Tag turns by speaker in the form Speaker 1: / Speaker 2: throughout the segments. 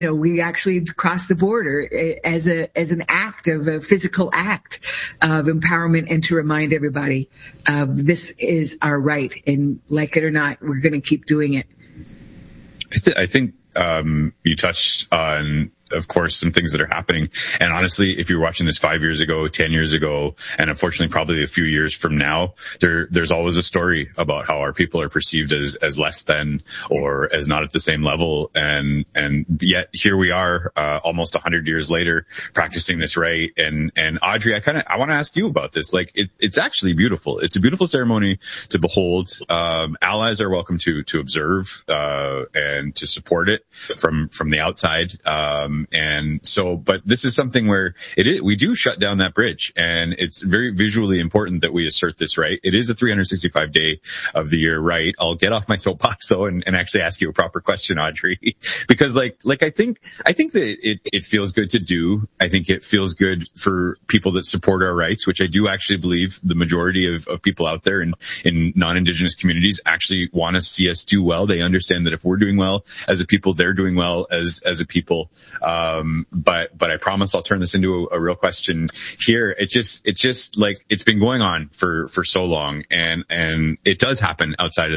Speaker 1: we actually crossed the border as an act of a physical act of empowerment and to remind everybody this is our right. And like it or not, we're going to keep doing it.
Speaker 2: I think you touched on, of course, some things that are happening. And honestly, if you're watching this 5 years ago, 10 years ago, and unfortunately probably a few years from now, there's always a story about how our people are perceived as less than or as not at the same level. And yet here we are, almost 100 years later, practicing this right. And Audrey, I want to ask you about this. Like, it's actually beautiful. It's a beautiful ceremony to behold. Allies are welcome to observe, and to support it from the outside. And so, but this is something where we do shut down that bridge, and it's very visually important that we assert this right. It is a 365 day of the year right. I'll get off my soapbox though and actually ask you a proper question, Audrey, because like I think that it feels good to do. I think it feels good for people that support our rights, which I do actually believe the majority of people out there in non-Indigenous communities actually want to see us do well. They understand that if we're doing well as a people, they're doing well as a people. But I promise I'll turn this into a real question here. It just like, it's been going on for so long, and it does happen outside of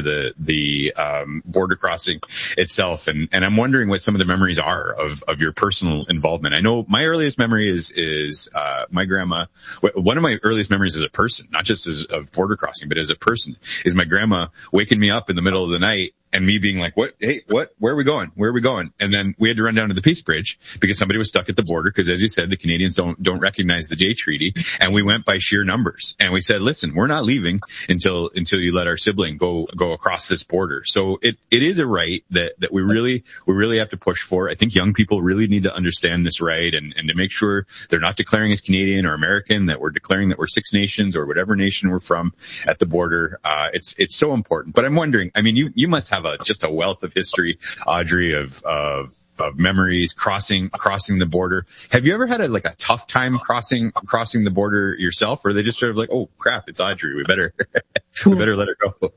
Speaker 2: the border crossing itself. And I'm wondering what some of the memories are of your personal involvement. I know my earliest memory is my grandma. One of my earliest memories as a person, not just of border crossing, but as a person, is my grandma waking me up in the middle of the night and me being like, where are we going? Where are we going? And then we had to run down to the Peace Bridge because somebody was stuck at the border. Because as you said, the Canadians don't recognize the Jay Treaty. And we went by sheer numbers. And we said, listen, we're not leaving until you let our sibling go across this border. So it is a right that we really have to push for. I think young people really need to understand this right and to make sure they're not declaring as Canadian or American, that we're declaring that we're Six Nations or whatever nation we're from at the border. It's so important. But I'm wondering, I mean, you must have just a wealth of history, Audrey, of memories crossing the border. Have you ever had a tough time crossing the border yourself, or are they just sort of like, oh crap, it's Audrey, we better let her go?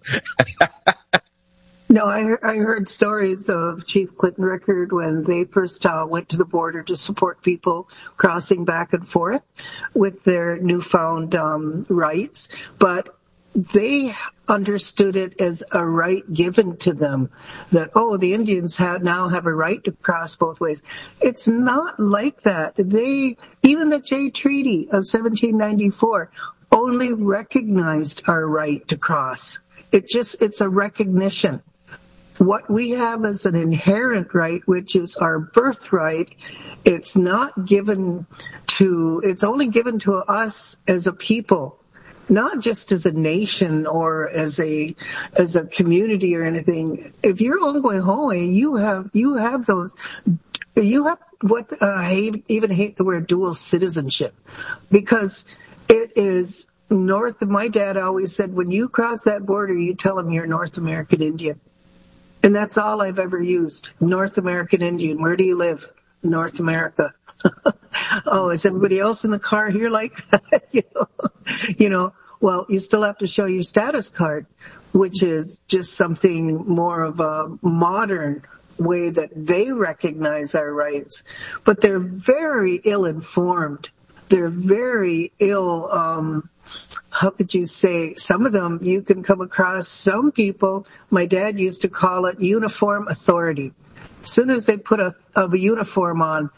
Speaker 3: No, I heard stories of Chief Clinton Rickard when they first went to the border to support people crossing back and forth with their newfound rights, but they understood it as a right given to them, that, the Indians now have a right to cross both ways. It's not like that. Even the Jay Treaty of 1794 only recognized our right to cross. It's a recognition. What we have as an inherent right, which is our birthright, it's only given to us as a people. Not just as a nation or as a community or anything. If you're Ongwe, you have those. You have what I even hate the word dual citizenship, because it is north of. My dad always said, when you cross that border, you tell them you're North American Indian, and that's all I've ever used. North American Indian. Where do you live? North America. Oh, is everybody else in the car here like that? Well, you still have to show your status card, which is just something more of a modern way that they recognize our rights. But they're very ill-informed. They're very how could you say, some of them, you can come across some people, my dad used to call it uniform authority. As soon as they put a uniform on,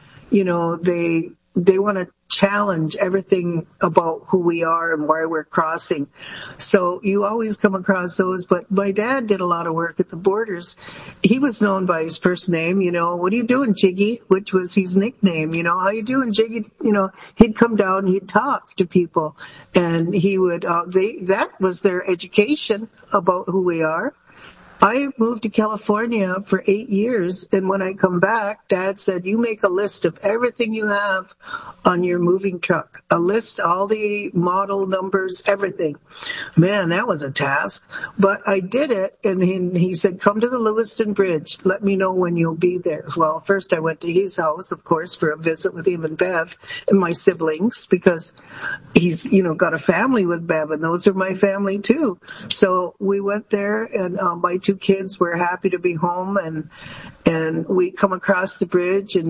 Speaker 3: they want to challenge everything about who we are and why we're crossing. So you always come across those. But my dad did a lot of work at the borders. He was known by his first name, what are you doing, Jiggy? Which was his nickname, how you doing, Jiggy? He'd come down and he'd talk to people, and he would, that was their education about who we are. I moved to California for 8 years, and when I come back, Dad said, you make a list of everything you have on your moving truck. A list, all the model numbers, everything. Man, that was a task. But I did it, and he said, come to the Lewiston Bridge. Let me know when you'll be there. Well, first I went to his house, of course, for a visit with him and Bev and my siblings, because he's, got a family with Bev, and those are my family too. So we went there, and by 2 kids were happy to be home, and we come across the bridge, and